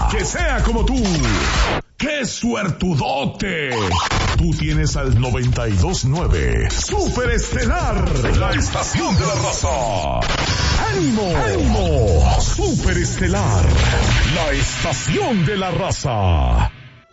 que sea como tú. ¡Qué suertudote! Tú tienes al 92.9 Super Estelar, la estación de la raza. ¡Ánimo! ¡Ánimo! Super Estelar, la estación de la raza.